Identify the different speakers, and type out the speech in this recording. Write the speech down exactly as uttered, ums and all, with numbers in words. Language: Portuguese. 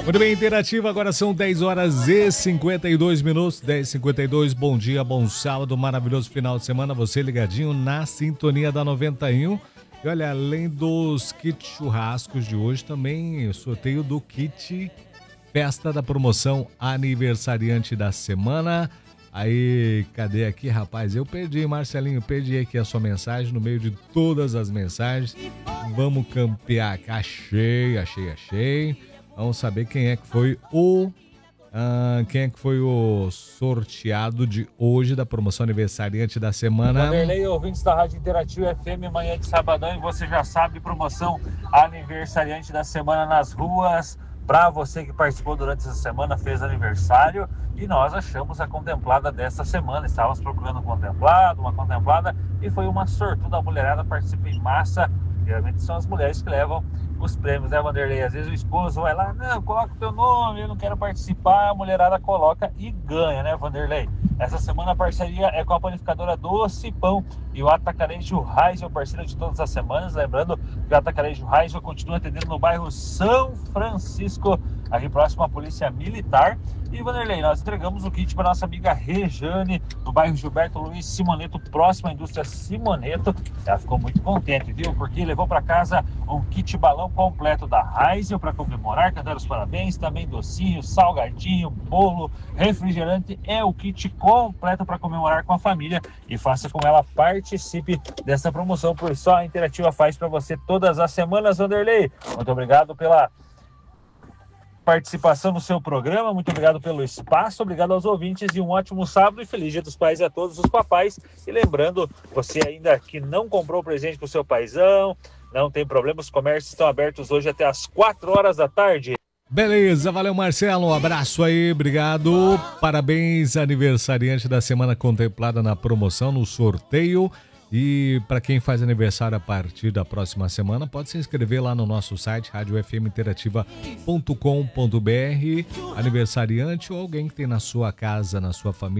Speaker 1: Muito bem, interativa, agora são dez horas e cinquenta e dois minutos, dez e cinquenta e dois, bom dia, bom sábado, maravilhoso final de semana, você ligadinho na sintonia da noventa e um. E olha, além dos kits churrascos de hoje, também sorteio do kit festa da promoção aniversariante da semana. Aí, cadê aqui, rapaz? Eu perdi, Marcelinho, perdi aqui a sua mensagem no meio de todas as mensagens. Vamos campear, achei, achei, achei. Vamos saber quem é que foi o uh, quem é que foi o sorteado de hoje da promoção aniversariante da semana.
Speaker 2: Vanderlei, ouvintes da Rádio Interativa F M, manhã de sabadão, e você já sabe, promoção aniversariante da semana nas ruas. Para você que participou durante essa semana, fez aniversário, e nós achamos a contemplada dessa semana. Estávamos procurando um contemplado, uma contemplada, e foi uma sortuda. A mulherada participa em massa. Geralmente são as mulheres que levam os prêmios, né, Vanderlei? Às vezes o esposo vai lá, não, coloca o teu nome, eu não quero participar, a mulherada coloca e ganha, né, Vanderlei? Essa semana a parceria é com a panificadora Doce Pão e o Atacarejo Raizio, parceiro de todas as semanas. Lembrando que o Atacarejo Raizio continua atendendo no bairro São Francisco, aqui próximo à Polícia Militar. E, Vanderlei, nós entregamos o kit para nossa amiga Rejane, do bairro Gilberto Luiz Simoneto, próximo à indústria Simoneto. Ela ficou muito contente, viu? Porque levou para casa um kit balão completo da Raizio para comemorar, cantar os parabéns, também docinho, salgadinho, bolo, refrigerante. É o kit completo para comemorar com a família, e faça com ela participe dessa promoção, por só a Interativa faz para você todas as semanas, Vanderlei. Muito obrigado pela participação no seu programa, muito obrigado pelo espaço, obrigado aos ouvintes, e um ótimo sábado e feliz Dia dos Pais a todos os papais. E lembrando, você ainda que não comprou presente para o seu paizão, não tem problema, os comércios estão abertos hoje até as quatro horas da tarde.
Speaker 1: Beleza, valeu, Marcelo, um abraço aí, obrigado, parabéns, aniversariante da semana contemplada na promoção, no sorteio. E para quem faz aniversário a partir da próxima semana, pode se inscrever lá no nosso site, rádio f m interativa ponto com ponto b r, aniversariante ou alguém que tem na sua casa, na sua família.